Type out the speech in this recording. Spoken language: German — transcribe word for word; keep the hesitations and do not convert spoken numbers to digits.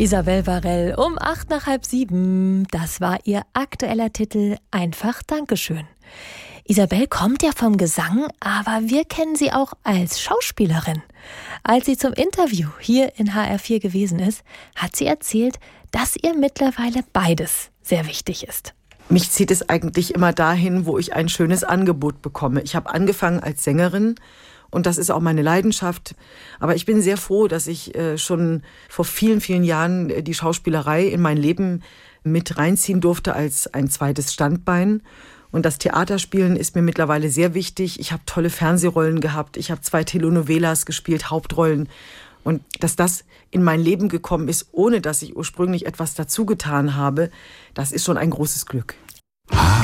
Isabel Varell um acht nach halb sieben. Das war ihr aktueller Titel Einfach Dankeschön. Isabel kommt ja vom Gesang, aber wir kennen sie auch als Schauspielerin. Als sie zum Interview hier in H R vier gewesen ist, hat sie erzählt, dass ihr mittlerweile beides sehr wichtig ist. Mich zieht es eigentlich immer dahin, wo ich ein schönes Angebot bekomme. Ich habe angefangen als Sängerin und das ist auch meine Leidenschaft. Aber ich bin sehr froh, dass ich äh, schon vor vielen, vielen Jahren äh, die Schauspielerei in mein Leben mit reinziehen durfte als ein zweites Standbein. Und das Theaterspielen ist mir mittlerweile sehr wichtig. Ich habe tolle Fernsehrollen gehabt. Ich habe zwei Telenovelas gespielt, Hauptrollen. Und dass das in mein Leben gekommen ist, ohne dass ich ursprünglich etwas dazu getan habe, das ist schon ein großes Glück.